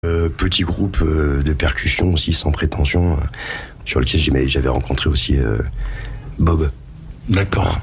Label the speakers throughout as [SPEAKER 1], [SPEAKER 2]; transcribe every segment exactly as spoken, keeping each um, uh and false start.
[SPEAKER 1] Euh, petit groupe euh, de percussion aussi sans prétention, euh, sur lequel j'avais, j'avais rencontré aussi euh, Bob.
[SPEAKER 2] D'accord.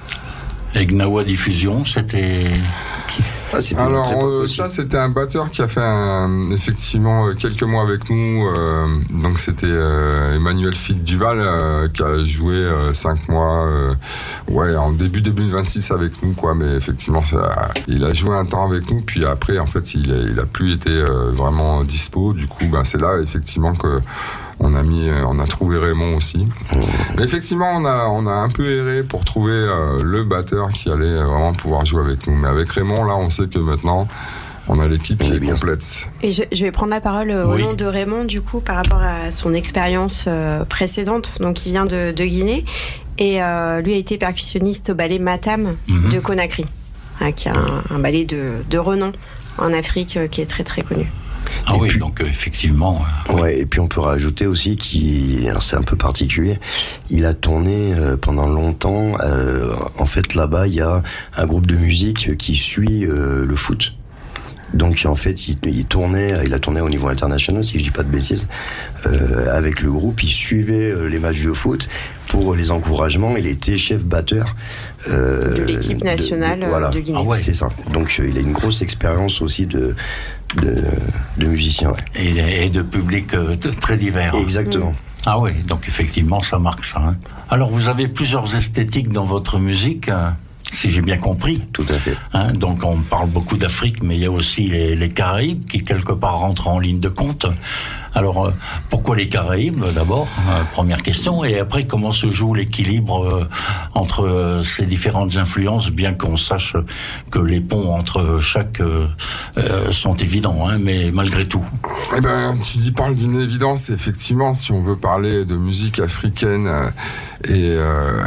[SPEAKER 2] Et Gnawa Diffusion, c'était...
[SPEAKER 1] Ah, c'était
[SPEAKER 3] Alors euh, ça c'était un batteur qui a fait un, effectivement quelques mois avec nous, euh, donc c'était euh, Emmanuel Fitt Duval euh, qui a joué euh, cinq mois, euh, ouais en début deux mille vingt-six avec nous quoi, mais effectivement ça, il a joué un temps avec nous, puis après en fait il a, il a plus été euh, vraiment dispo, du coup ben, c'est là effectivement que on a mis, on a trouvé Raymond aussi. Mais effectivement, on a, on a un peu erré pour trouver euh, le batteur qui allait vraiment pouvoir jouer avec nous. Mais avec Raymond, là, on sait que maintenant, on a l'équipe qui est bien complète.
[SPEAKER 4] Et je, je vais prendre la parole au
[SPEAKER 2] oui.
[SPEAKER 4] nom de Raymond, du coup, par rapport à son expérience euh, précédente. Donc, il vient de, de Guinée. Et euh, lui a été percussionniste au ballet Matam mm-hmm. de Conakry, hein, qui est un, un ballet de, de renom en Afrique euh, qui est très, très connu.
[SPEAKER 2] Ah
[SPEAKER 1] et
[SPEAKER 2] oui,
[SPEAKER 1] puis,
[SPEAKER 2] donc euh, effectivement. Euh,
[SPEAKER 1] ouais,
[SPEAKER 2] oui.
[SPEAKER 1] et puis on peut rajouter aussi qu'il, alors c'est un peu particulier, il a tourné euh, pendant longtemps. Euh, en fait, là-bas, il y a un groupe de musique qui suit euh, le foot. Donc en fait, il, il tournait, il a tourné au niveau international, si je dis pas de bêtises, euh, avec le groupe. Il suivait euh, les matchs de foot pour les encouragements. Il était chef batteur
[SPEAKER 4] euh, de l'équipe nationale de, de, voilà. de Guinée.
[SPEAKER 1] Ah ouais. C'est ça. Donc euh, il a une grosse expérience aussi de de, de musicien. Ouais.
[SPEAKER 2] Et, et de public euh, très divers.
[SPEAKER 1] Exactement.
[SPEAKER 4] Mmh.
[SPEAKER 2] Ah oui, donc effectivement, ça marque ça. Hein. Alors vous avez plusieurs esthétiques dans votre musique. Hein. Si j'ai bien compris.
[SPEAKER 1] Tout à fait.
[SPEAKER 2] Hein, donc on parle beaucoup d'Afrique, mais il y a aussi les, les Caraïbes qui quelque part rentrent en ligne de compte. Alors euh, pourquoi les Caraïbes d'abord, euh, première question, et après comment se joue l'équilibre euh, entre euh, ces différentes influences, bien qu'on sache que les ponts entre chaque euh, euh, sont évidents, hein, mais malgré tout.
[SPEAKER 3] Eh ben, tu dis parles d'une évidence, effectivement, si on veut parler de musique africaine euh, et euh,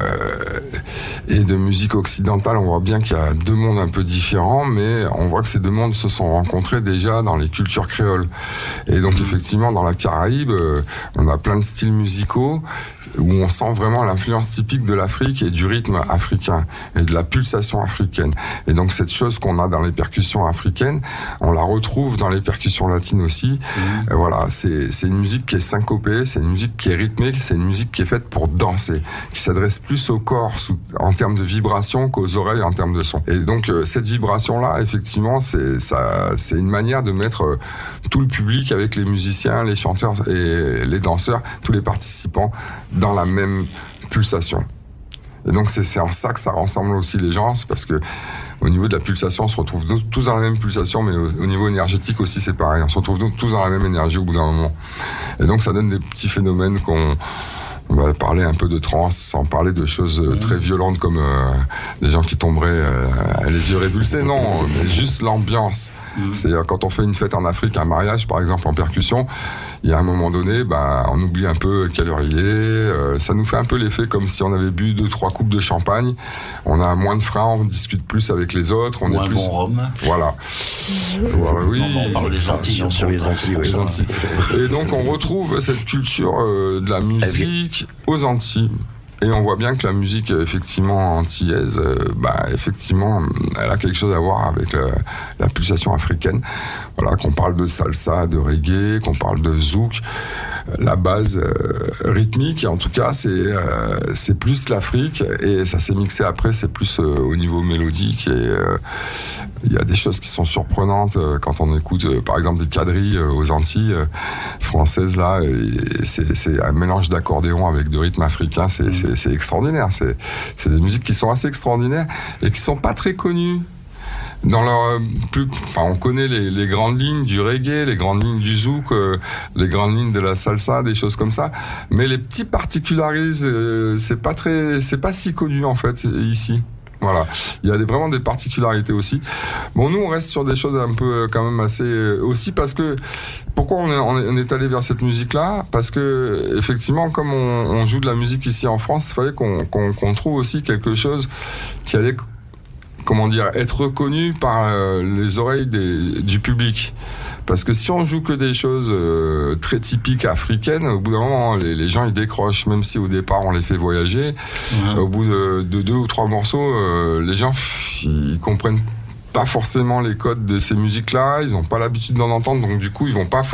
[SPEAKER 3] et de musique occidentale, on voit bien qu'il y a deux mondes un peu différents, mais on voit que ces deux mondes se sont rencontrés déjà dans les cultures créoles. Et donc, effectivement, dans la Caraïbe, euh, on a plein de styles musicaux où on sent vraiment l'influence typique de l'Afrique et du rythme africain et de la pulsation africaine. Et donc cette chose qu'on a dans les percussions africaines, on la retrouve dans les percussions latines aussi. Mmh. Et voilà, c'est, c'est une musique qui est syncopée, c'est une musique qui est rythmée, c'est une musique qui est faite pour danser, qui s'adresse plus au corps sous, en termes de vibration qu'aux oreilles en termes de son. Et donc euh, cette vibration-là, effectivement, c'est, ça, c'est une manière de mettre euh, tout le public avec les musiciens, les chanteurs et les danseurs, tous les participants dans la même pulsation. Et donc c'est, c'est en ça que ça rassemble aussi les gens, c'est parce que au niveau de la pulsation, on se retrouve tous dans la même pulsation, mais au, au niveau énergétique aussi c'est pareil, on se retrouve tous dans la même énergie au bout d'un moment. Et donc ça donne des petits phénomènes qu'on on va parler un peu de trance, sans parler de choses mmh. très violentes comme euh, des gens qui tomberaient euh, les yeux révulsés, non, mais juste l'ambiance. Mmh. C'est-à-dire quand on fait une fête en Afrique, un mariage par exemple en percussion, il y a un moment donné, bah, on oublie un peu quelle heure il est, euh, ça nous fait un peu l'effet comme si on avait bu deux, trois coupes de champagne, on a moins de frein, on discute plus avec les autres, on
[SPEAKER 2] Ou
[SPEAKER 3] est
[SPEAKER 2] un
[SPEAKER 3] plus...
[SPEAKER 2] bon rhum.
[SPEAKER 3] Voilà. voilà oui.
[SPEAKER 2] Non, on parle des Antilles.
[SPEAKER 1] Sur, sur les Antilles, oui.
[SPEAKER 3] Les Antilles. Et donc on retrouve cette culture euh, de la musique aux Antilles. Et on voit bien que la musique, effectivement, antillaise, euh, bah, effectivement, elle a quelque chose à voir avec le, la pulsation africaine. Voilà, qu'on parle de salsa, de reggae, qu'on parle de zouk. La base euh, rythmique, en tout cas, c'est, euh, c'est plus l'Afrique. Et ça s'est mixé après, c'est plus euh, au niveau mélodique. Et euh, il y a des choses qui sont surprenantes euh, quand on écoute, euh, par exemple, des quadrilles euh, aux Antilles euh, françaises, là. Et c'est, c'est un mélange d'accordéon avec de rythme africain. C'est, c'est, c'est extraordinaire. C'est, c'est des musiques qui sont assez extraordinaires et qui sont pas très connues. Dans leur plus, enfin, on connaît les, les grandes lignes du reggae, les grandes lignes du zouk, euh, les grandes lignes de la salsa, des choses comme ça. Mais les petits particularises, euh, c'est pas très, c'est pas si connu en fait ici. Voilà, il y a des, vraiment des particularités aussi. Bon, nous on reste sur des choses un peu quand même assez aussi parce que pourquoi on est, on est allé vers cette musique-là? Parce que effectivement, comme on, on joue de la musique ici en France, il fallait qu'on, qu'on, qu'on trouve aussi quelque chose qui allait, comment dire, être reconnu par euh, les oreilles des, du public. Parce que si on joue que des choses euh, très typiques africaines, au bout d'un moment, les, les gens ils décrochent, même si au départ on les fait voyager. Mmh. Au bout de, de deux ou trois morceaux, euh, les gens ils comprennent pas forcément les codes de ces musiques-là, ils n'ont pas l'habitude d'en entendre, donc du coup, ils vont pas